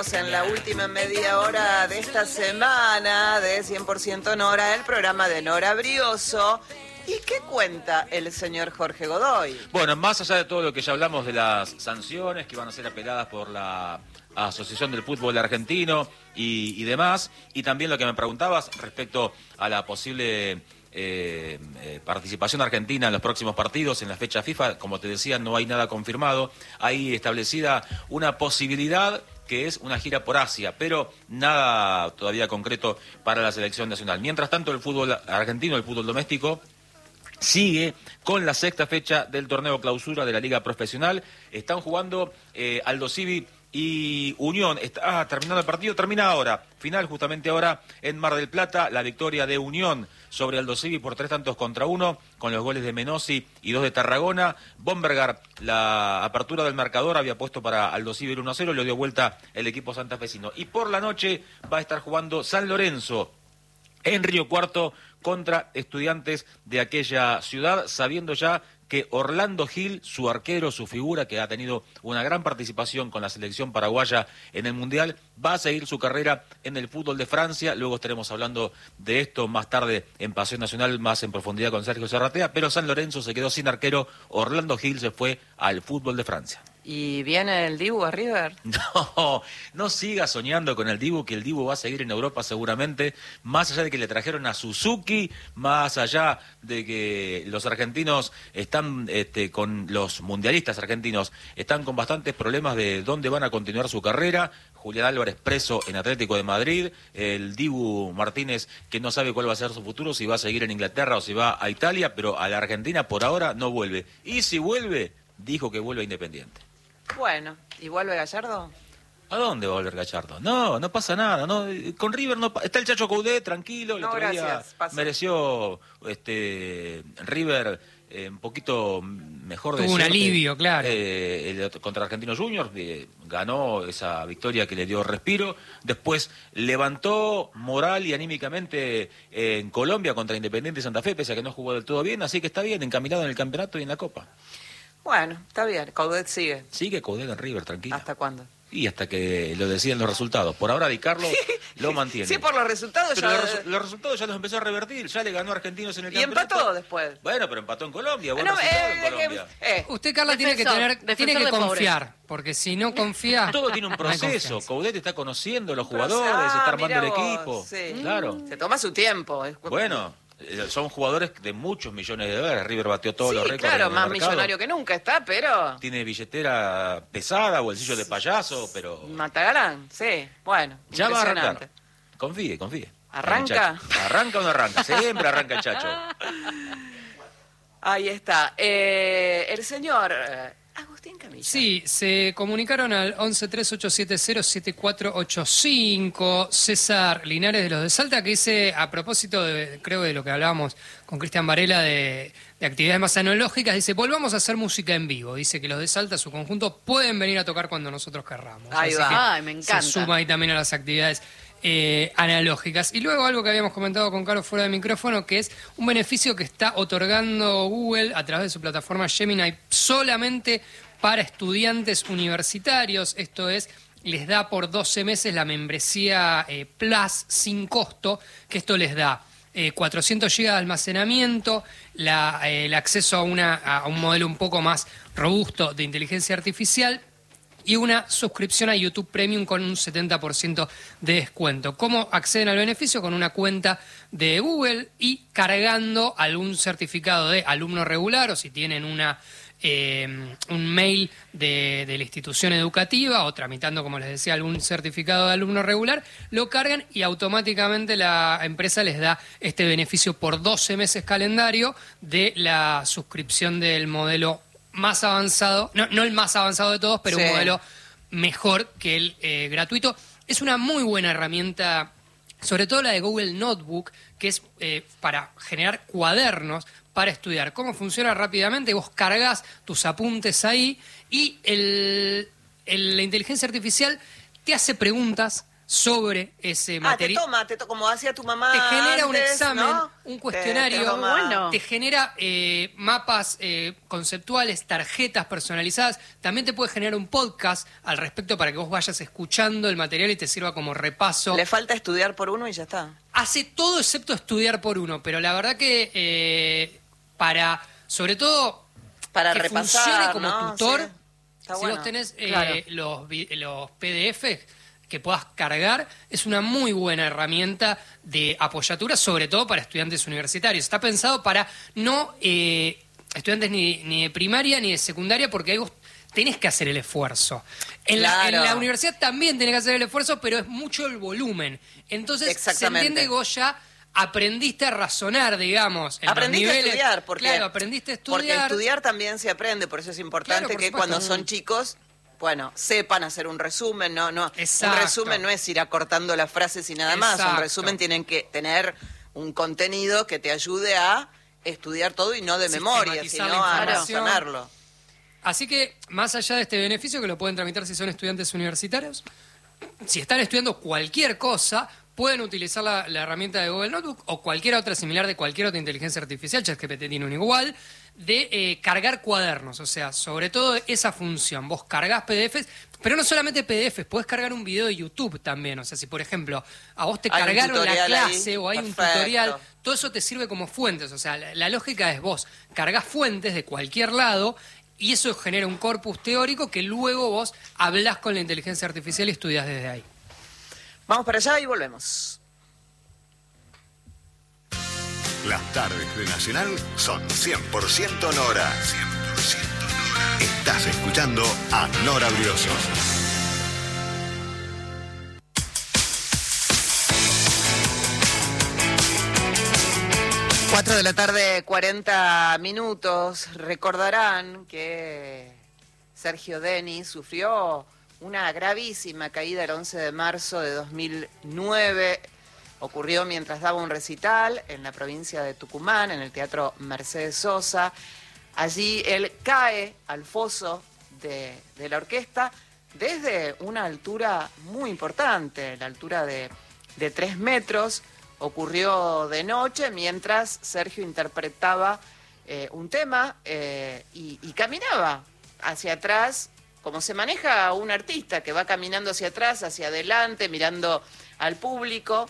Estamos en la última media hora de esta semana de 100% Nora, el programa de Nora Brioso. ¿Y qué cuenta el señor Jorge Godoy? Bueno, más allá de todo lo que ya hablamos de las sanciones que van a ser apeladas por la Asociación del Fútbol Argentino y demás, y también lo que me preguntabas respecto a la posible participación argentina en los próximos partidos en la fecha FIFA, como te decía, no hay nada confirmado. Hay establecida una posibilidad que es una gira por Asia, pero nada todavía concreto para la selección nacional. Mientras tanto, el fútbol argentino, el fútbol doméstico, sigue con la sexta fecha del torneo clausura de la Liga Profesional. Están jugando Aldosivi y Unión. Está terminando el partido, termina ahora. Final justamente ahora en Mar del Plata, la victoria de Unión sobre Aldosivi por 3-1 con los goles de Menossi y 2 de Tarragona. Bombergar, la apertura del marcador, había puesto para Aldosivi 1-0, lo dio vuelta el equipo santafesino. Y por la noche va a estar jugando San Lorenzo en Río Cuarto contra Estudiantes de aquella ciudad, sabiendo ya que Orlando Gil, su arquero, su figura, que ha tenido una gran participación con la selección paraguaya en el Mundial, va a seguir su carrera en el fútbol de Francia. Luego estaremos hablando de esto más tarde en Pasión Nacional, más en profundidad con Sergio Serratea, pero San Lorenzo se quedó sin arquero, Orlando Gil se fue al fútbol de Francia. ¿Y viene el Dibu a River? No sigas soñando con el Dibu, que el Dibu va a seguir en Europa seguramente, más allá de que le trajeron a Suzuki, más allá de que los argentinos están con los mundialistas argentinos, están con bastantes problemas de dónde van a continuar su carrera. Julián Álvarez preso en Atlético de Madrid, el Dibu Martínez que no sabe cuál va a ser su futuro, si va a seguir en Inglaterra o si va a Italia, pero a la Argentina por ahora no vuelve. Y si vuelve, dijo que vuelve a Independiente. Bueno, ¿y vuelve Gallardo? ¿A dónde va a volver Gallardo? No pasa nada. No, con River no está el Chacho Coudet, tranquilo. El otro día mereció River un poquito mejor de tuvo un alivio, claro. Contra Argentinos Juniors, ganó esa victoria que le dio respiro. Después levantó moral y anímicamente en Colombia contra Independiente Santa Fe, pese a que no jugó del todo bien. Así que está bien, encaminado en el campeonato y en la Copa. Bueno, está bien, Coudet sigue. Sigue Coudet en River, tranquilo. ¿Hasta cuándo? Y hasta que lo deciden los resultados. Por ahora Di Carlo lo mantiene. Sí, por los resultados. Pero los resultados ya los empezó a revertir. Ya le ganó a Argentinos en el campeonato. Y empató después. Bueno, pero empató en Colombia. Bueno, en Colombia. Usted, Carla, tiene que confiar. Porque si no confía... Todo tiene un proceso. Coudet está conociendo a los jugadores, está armando el equipo. Sí. Claro. Se toma su tiempo. Bueno... Son jugadores de muchos millones de dólares. River batió todos los récords. Claro, en el más mercado. millonario que nunca está, pero... Tiene billetera pesada, bolsillo de payaso, pero... Matagalán, sí. Bueno, ya va a arrancar. Confíe. ¿Arranca? ¿Arranca o no arranca? Siempre arranca el Chacho. Ahí está. El señor... Agustín Camilla. Sí, se comunicaron al 1138707485 César Linares de los de Salta, que dice, a propósito creo de lo que hablábamos con Cristian Varela de actividades más analógicas, dice, volvamos a hacer música en vivo. Dice que los de Salta, su conjunto, pueden venir a tocar cuando nosotros querramos. Ahí va. Me encanta. Se suma ahí también a las actividades analógicas. Y luego algo que habíamos comentado con Carlos fuera de micrófono, que es un beneficio que está otorgando Google a través de su plataforma Gemini solamente para estudiantes universitarios. Esto es, les da por 12 meses la membresía Plus sin costo, que esto les da 400 GB de almacenamiento, el acceso a un modelo un poco más robusto de inteligencia artificial, y una suscripción a YouTube Premium con un 70% de descuento. ¿Cómo acceden al beneficio? Con una cuenta de Google y cargando algún certificado de alumno regular, o si tienen un mail de la institución educativa, o tramitando, como les decía, algún certificado de alumno regular, lo cargan y automáticamente la empresa les da este beneficio por 12 meses calendario de la suscripción del modelo más avanzado, no el más avanzado de todos, pero sí, un modelo mejor que el gratuito. Es una muy buena herramienta, sobre todo la de Google Notebook, que es para generar cuadernos para estudiar. ¿Cómo funciona rápidamente? Vos cargas tus apuntes ahí y la inteligencia artificial te hace preguntas sobre ese material. Como hacía tu mamá. Te genera un antes, examen, ¿no? un cuestionario, bueno. te genera mapas conceptuales, tarjetas personalizadas. También te puede generar un podcast al respecto para que vos vayas escuchando el material y te sirva como repaso. Le falta estudiar por uno y ya está. Hace todo excepto estudiar por uno, pero la verdad que sobre todo, Para que repasar, funcione como ¿no? tutor, Sí. Está si bueno. vos tenés Claro. los PDF que puedas cargar, es una muy buena herramienta de apoyatura, sobre todo para estudiantes universitarios. Está pensado para no estudiantes ni de primaria ni de secundaria, porque ahí vos tenés que hacer el esfuerzo. En Claro. la universidad también tenés que hacer el esfuerzo, pero es mucho el volumen. Entonces se Exactamente. entiende que vos ya aprendiste a razonar, digamos. En Aprendiste los niveles, a estudiar, porque, claro, aprendiste a porque estudiar. estudiar también se aprende, por eso es importante Claro, por que supuesto. cuando son chicos, bueno, sepan hacer un resumen, no. Exacto. Un resumen no es ir acortando las frases y nada más, un Exacto. resumen tienen que tener un contenido que te ayude a estudiar todo y no de memoria, Sistematizar sino la a información. razonarlo. Así que, más allá de este beneficio, que lo pueden tramitar si son estudiantes universitarios, si están estudiando cualquier cosa, pueden utilizar la herramienta de Google Notebook o cualquier otra similar de cualquier otra inteligencia artificial, ChatGPT tiene un igual, de cargar cuadernos. O sea, sobre todo esa función. Vos cargas PDFs, pero no solamente PDFs, podés cargar un video de YouTube también. O sea, si por ejemplo a vos te Hay un cargaron la tutorial clase ahí. o hay un Perfecto. tutorial, todo eso te sirve como fuentes. O sea, la lógica es vos cargas fuentes de cualquier lado y eso genera un corpus teórico que luego vos hablás con la inteligencia artificial y estudias desde ahí. Vamos para allá y volvemos. Las tardes de Nacional son 100% Nora. 100% Nora. Estás escuchando a Nora Brioso. Cuatro de la tarde, 40 minutos. Recordarán que Sergio Denis sufrió una gravísima caída el 11 de marzo de 2009. Ocurrió mientras daba un recital en la provincia de Tucumán, en el Teatro Mercedes Sosa. Allí él cae al foso de la orquesta desde una altura muy importante, la altura de 3 metros. Ocurrió de noche mientras Sergio interpretaba un tema y caminaba hacia atrás, como se maneja un artista que va caminando hacia atrás, hacia adelante, mirando al público.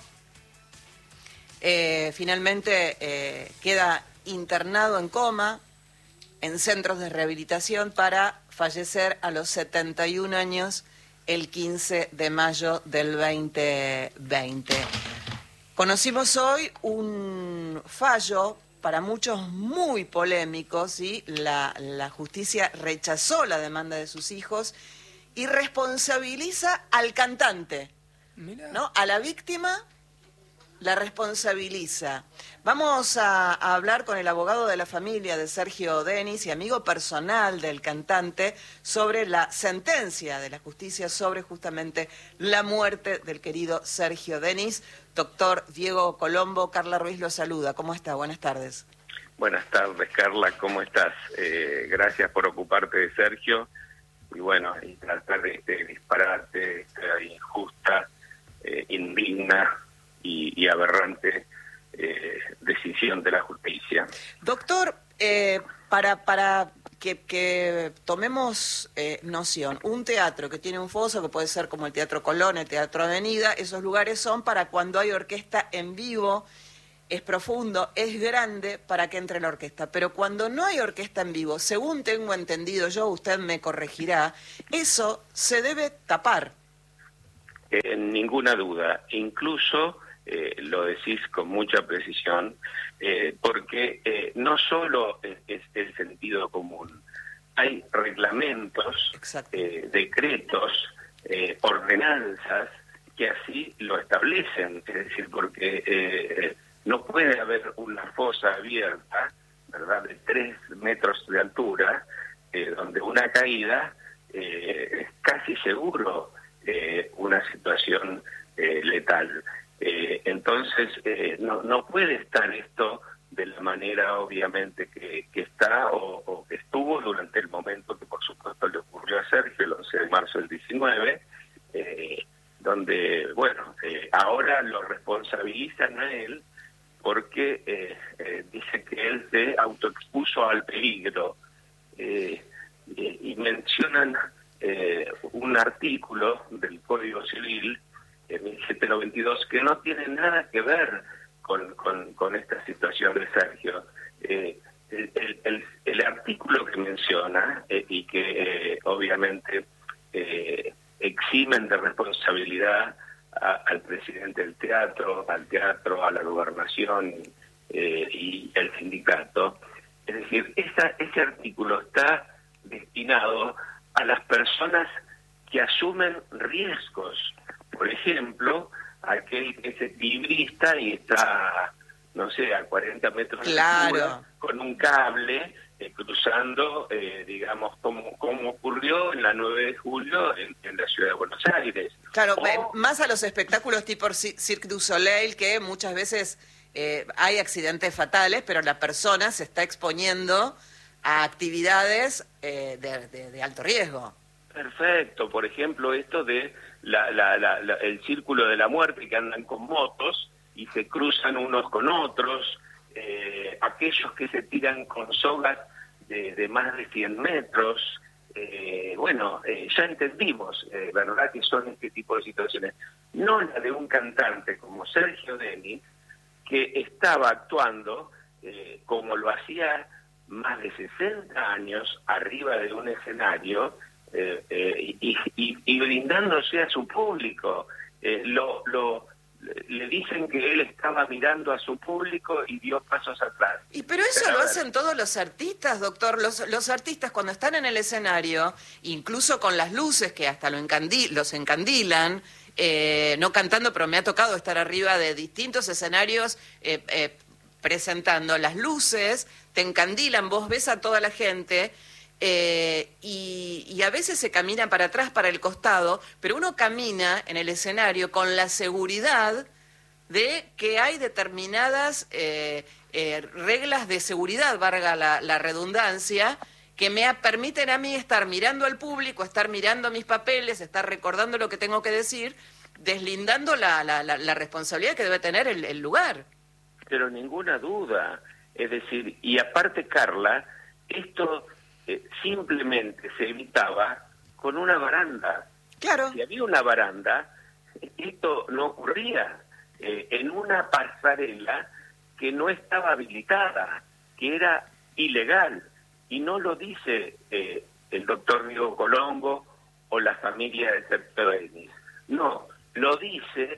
Finalmente queda internado en coma en centros de rehabilitación para fallecer a los 71 años el 15 de mayo del 2020. Conocimos hoy un fallo para muchos muy polémico, ¿sí? La justicia rechazó la demanda de sus hijos y responsabiliza al cantante, Mirá. ¿no? A la víctima la responsabiliza. Vamos a hablar con el abogado de la familia de Sergio Denis y amigo personal del cantante sobre la sentencia de la justicia sobre justamente la muerte del querido Sergio Denis. Doctor Diego Colombo, Carla Ruiz lo saluda. ¿Cómo está? Buenas tardes. Buenas tardes, Carla, ¿cómo estás? Gracias por ocuparte de Sergio y bueno, y tratar de este disparate, esta injusta, indigna y aberrante decisión de la justicia. Doctor, para que tomemos noción, un teatro que tiene un foso, que puede ser como el Teatro Colón, el Teatro Avenida, esos lugares son para cuando hay orquesta en vivo, es profundo, es grande para que entre la orquesta. Pero cuando no hay orquesta en vivo, según tengo entendido yo, usted me corregirá, eso se debe tapar. Ninguna duda, incluso lo decís con mucha precisión, porque no solo es el sentido común, hay reglamentos, decretos, ordenanzas que así lo establecen, es decir, porque no puede haber una fosa abierta, ¿verdad?, de 3 metros de altura, donde una caída es casi seguro una situación letal. Entonces, no puede estar esto de la manera, obviamente, que está o que estuvo durante el momento que, por supuesto, le ocurrió a Sergio, el 11 de marzo del 19. bueno, ahora lo responsabilizan a él porque dice que él se autoexpuso al peligro y mencionan un artículo del Código Civil 1792 que no tiene nada que ver con esta situación de Sergio. El artículo que menciona y que obviamente eximen de responsabilidad al presidente del teatro, al teatro, a la gobernación y el sindicato. Es decir, ese artículo está destinado a las personas que asumen riesgos. Por ejemplo, aquel que es equilibrista y está, no sé, a 40 metros de altura, con un cable cruzando, digamos, como ocurrió en la 9 de julio en la ciudad de Buenos Aires. Claro, más a los espectáculos tipo Cirque du Soleil, que muchas veces hay accidentes fatales, pero la persona se está exponiendo a actividades de alto riesgo. Perfecto, por ejemplo, esto de el círculo de la muerte, que andan con motos y se cruzan unos con otros, aquellos que se tiran con sogas de más de 100 metros, ya entendimos, ¿verdad?, que son este tipo de situaciones. No la de un cantante como Sergio Denis, que estaba actuando como lo hacía más de 60 años arriba de un escenario y brindándose a su público. Le dicen que él estaba mirando a su público y dio pasos atrás. Pero eso lo hacen todos los artistas, doctor. Los artistas cuando están en el escenario, incluso con las luces que hasta los encandilan, no cantando, pero me ha tocado estar arriba de distintos escenarios presentando las luces, te encandilan, vos ves a toda la gente. Y a veces se camina para atrás, para el costado, pero uno camina en el escenario con la seguridad de que hay determinadas reglas de seguridad, valga la redundancia, que me permiten a mí estar mirando al público, estar mirando mis papeles, estar recordando lo que tengo que decir, deslindando la responsabilidad que debe tener el lugar. Pero ninguna duda. Es decir, y aparte, Carla, esto simplemente se evitaba con una baranda. Claro. Si había una baranda, esto no ocurría. En una pasarela que no estaba habilitada, que era ilegal, y no lo dice el doctor Diego Colombo o la familia de Sergio Denis. No, lo dice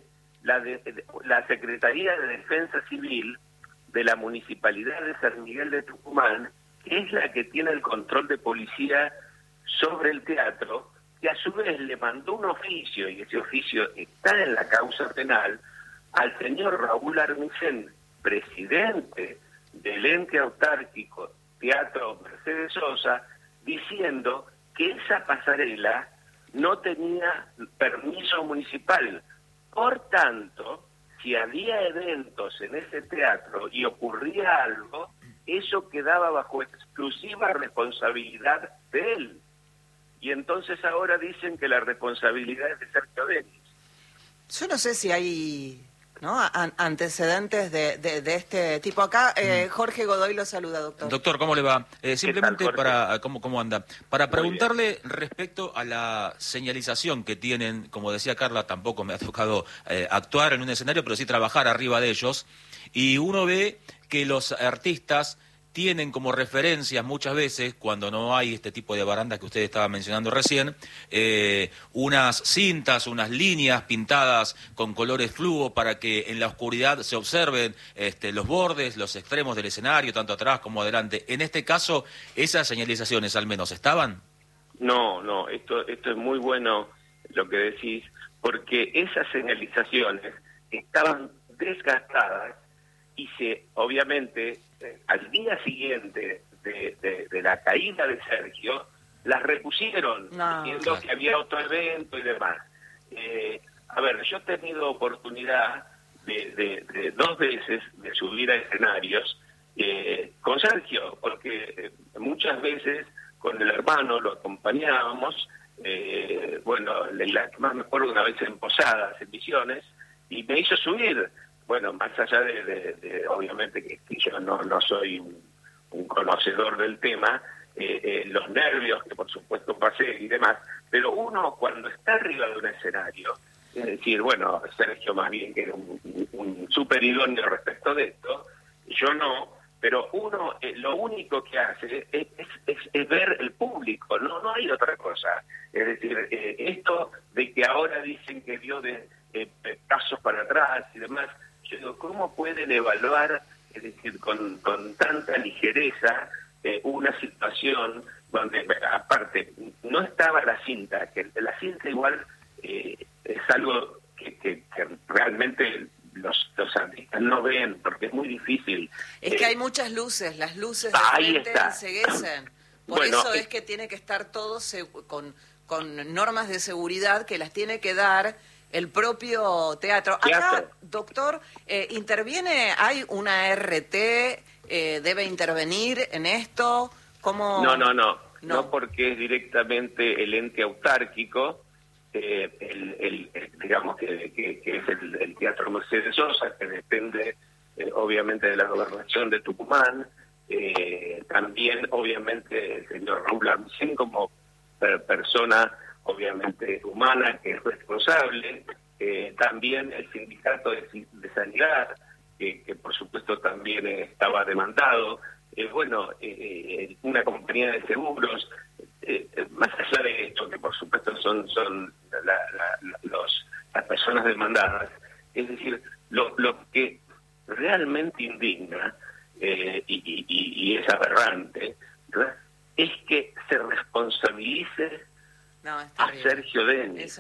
la Secretaría de Defensa Civil de la Municipalidad de San Miguel de Tucumán, que es la que tiene el control de policía sobre el teatro, que a su vez le mandó un oficio, y ese oficio está en la causa penal, al señor Raúl Armisen, presidente del ente autárquico Teatro Mercedes Sosa, diciendo que esa pasarela no tenía permiso municipal. Por tanto, si había eventos en ese teatro y ocurría algo, eso quedaba bajo exclusiva responsabilidad de él. Y entonces ahora dicen que la responsabilidad es de Sergio Denis. Yo no sé si hay antecedentes de este tipo. Acá Jorge Godoy lo saluda, doctor. Doctor, ¿cómo le va? Simplemente tal, para ¿cómo anda? Para Muy preguntarle respecto a la señalización que tienen, como decía Carla, tampoco me ha tocado actuar en un escenario, pero sí trabajar arriba de ellos, y uno ve que los artistas tienen como referencias muchas veces, cuando no hay este tipo de barandas que usted estaba mencionando recién, unas cintas, unas líneas pintadas con colores fluo para que en la oscuridad se observen los bordes, los extremos del escenario, tanto atrás como adelante. En este caso, ¿esas señalizaciones al menos estaban? No, esto es muy bueno lo que decís, porque esas señalizaciones estaban desgastadas y obviamente al día siguiente de la caída de Sergio las repusieron, diciendo que había otro evento y demás. Yo he tenido oportunidad de 2 veces de subir a escenarios con Sergio, porque muchas veces con el hermano lo acompañábamos bueno, la que más me acuerdo una vez en Posadas, en Misiones, y me hizo subir. Bueno, más allá de obviamente que yo no soy un conocedor del tema, los nervios que por supuesto pasé y demás, pero uno cuando está arriba de un escenario, es decir, bueno, Sergio más bien que era un súper idóneo respecto de esto, yo no, pero uno lo único que hace es ver el público, no hay otra cosa. Es decir, esto de que ahora dicen que dio de pasos para atrás y demás, yo digo, ¿cómo pueden evaluar, es decir, con tanta ligereza una situación donde, aparte, no estaba la cinta, que la cinta igual es algo que realmente los artistas no ven, porque es muy difícil. Es que hay muchas luces, las luces de frente enceguecen. Por bueno, eso es que tiene que estar todo con normas de seguridad que las tiene que dar el propio teatro. Acá, doctor, ¿interviene? ¿Hay una RT? ¿Debe intervenir en esto? ¿Cómo? No, porque es directamente el ente autárquico, digamos que es el Teatro Mercedes Sosa, que depende obviamente de la gobernación de Tucumán, también obviamente el señor Raúl Armisen como persona obviamente humana que es responsable, también el sindicato de sanidad, que por supuesto también estaba demandado, una compañía de seguros, más allá de esto, que por supuesto son las personas demandadas, es decir, lo que realmente indigna y es aberrante, ¿verdad?, es que se responsabilice a Sergio Denis.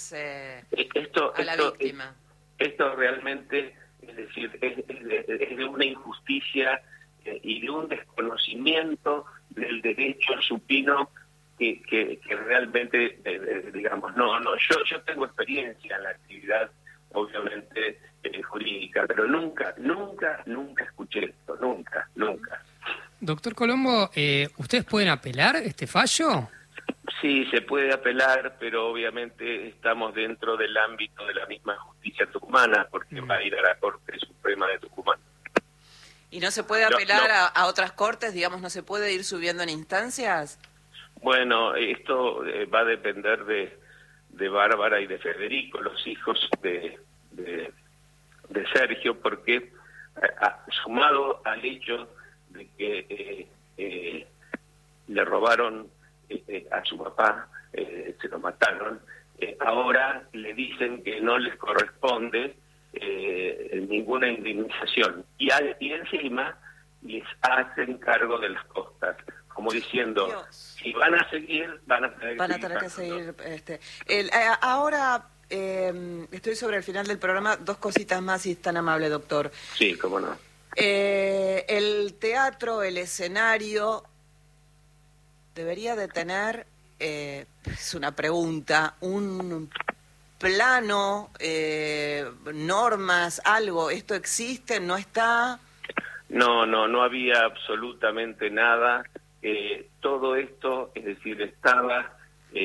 Esto a la víctima. Esto realmente, es decir, es de una injusticia y de un desconocimiento del derecho supino que realmente, digamos, yo tengo experiencia en la actividad, obviamente, jurídica, pero nunca escuché esto, nunca. Doctor Colombo, ¿ustedes pueden apelar este fallo? Sí, se puede apelar, pero obviamente estamos dentro del ámbito de la misma justicia tucumana, porque va a ir a la Corte Suprema de Tucumán. ¿Y no se puede apelar a otras cortes? Digamos, ¿no se puede ir subiendo en instancias? Bueno, esto va a depender de Bárbara y de Federico, los hijos de Sergio, porque sumado al hecho de que le robaron a su papá, se lo mataron, ahora le dicen que no les corresponde ninguna indemnización y encima les hacen cargo de las costas, como diciendo, Dios, si van a seguir, van a tener que seguir. Ahora estoy sobre el final del programa, dos cositas más, si es tan amable, doctor. Sí, cómo no. El teatro, el escenario, debería de tener, es una pregunta, un plano, normas, algo. ¿Esto existe? ¿No está? No había absolutamente nada. Todo esto, es decir, estaba,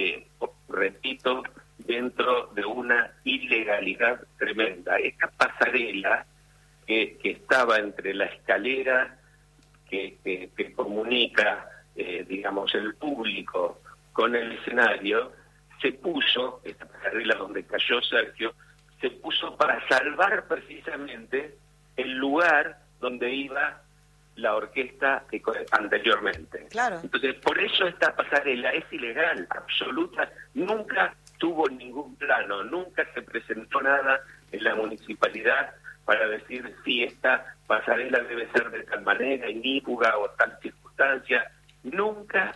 repito, dentro de una ilegalidad tremenda. Esta pasarela que estaba entre la escalera que comunica, digamos, el público con el escenario, se puso, esta pasarela donde cayó Sergio, se puso para salvar precisamente el lugar donde iba la orquesta anteriormente. Claro. Entonces, por eso esta pasarela es ilegal, absoluta, nunca tuvo ningún plano, nunca se presentó nada en la municipalidad para decir si esta pasarela debe ser de tal manera, inífuga o tal circunstancia. Nunca.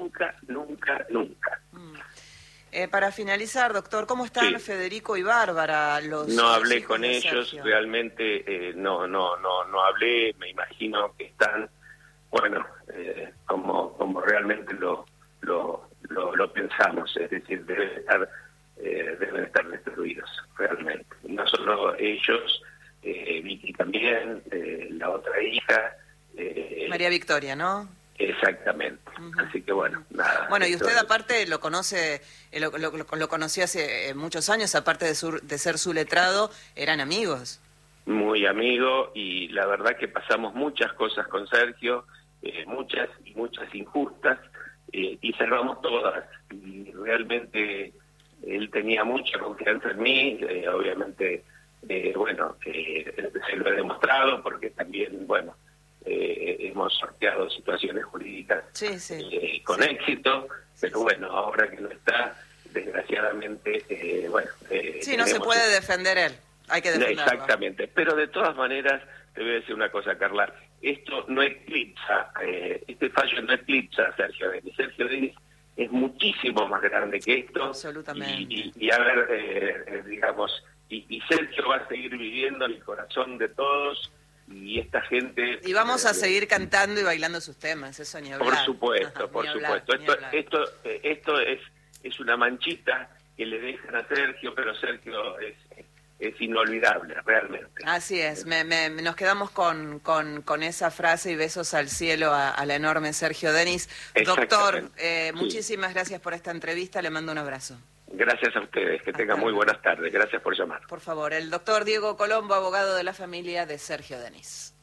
Para finalizar, doctor, ¿cómo están Federico y Bárbara? No hablé con ellos, realmente no hablé, me imagino que están, bueno, como realmente lo pensamos, es decir, deben estar destruidos, realmente. No solo ellos, Vicky también, la otra hija. María Victoria, ¿no? Exactamente, Así que bueno, nada. Bueno, y usted aparte lo conoce, lo conoció hace muchos años, aparte de ser su letrado, eran amigos. Muy amigo, y la verdad que pasamos muchas cosas con Sergio, muchas y muchas injustas, y cerramos todas. Y realmente él tenía mucha confianza en mí, obviamente, bueno, se lo he demostrado porque también, bueno, hemos sorteado situaciones jurídicas con éxito, pero bueno, ahora que no está, desgraciadamente, bueno... sí, no se puede defender él, hay que defenderlo. Exactamente, pero de todas maneras, te voy a decir una cosa, Carla, esto no eclipsa, este fallo no eclipsa a Sergio Denis. Sergio Denis es muchísimo más grande que esto. Absolutamente. Y a ver, digamos, y Sergio va a seguir viviendo en el corazón de todos, y esta gente... Y vamos a seguir cantando y bailando sus temas, eso ni hablar. Por supuesto, Ajá, por supuesto. Esto es una manchita que le dejan a Sergio, pero Sergio es inolvidable, realmente. Así es, nos quedamos con esa frase y besos al cielo a la enorme Sergio Denis. Doctor, muchísimas gracias por esta entrevista, le mando un abrazo. Gracias a ustedes, que tengan muy buenas tardes, gracias por llamar. Por favor, el doctor Diego Colombo, abogado de la familia de Sergio Denis.